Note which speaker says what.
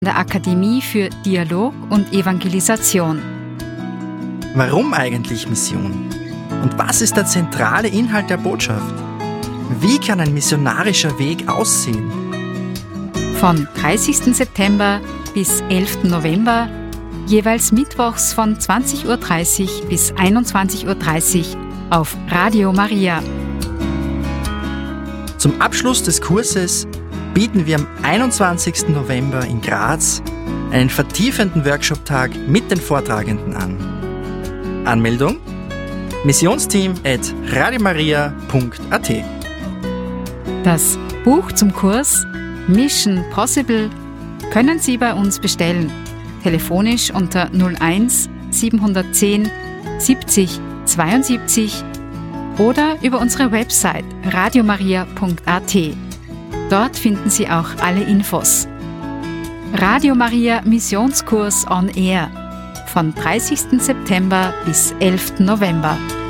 Speaker 1: der Akademie für Dialog und Evangelisation.
Speaker 2: Warum eigentlich Mission? Und was ist der zentrale Inhalt der Botschaft? Wie kann ein missionarischer Weg aussehen?
Speaker 1: Von 30. September bis 11. November, jeweils mittwochs von 20.30 Uhr bis 21.30 Uhr auf Radio Maria.
Speaker 2: Zum Abschluss des Kurses bieten wir am 21. November in Graz einen vertiefenden Workshop-Tag mit den Vortragenden an. Anmeldung: missionsteam@radiomaria.at.
Speaker 1: Das Buch zum Kurs Mission Possible können Sie bei uns bestellen. Telefonisch unter 01 710 70 72 oder über unsere Website radiomaria.at. Dort finden Sie auch alle Infos. Radio Maria Missionskurs on Air von 30. September bis 11. November.